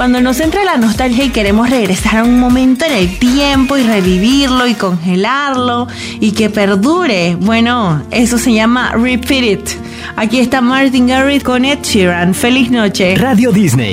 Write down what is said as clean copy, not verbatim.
Cuando nos entra la nostalgia y queremos regresar a un momento en el tiempo y revivirlo y congelarlo y que perdure, bueno, eso se llama Repeat It. Aquí está Martin Garrix con Ed Sheeran. Feliz noche. Radio Disney.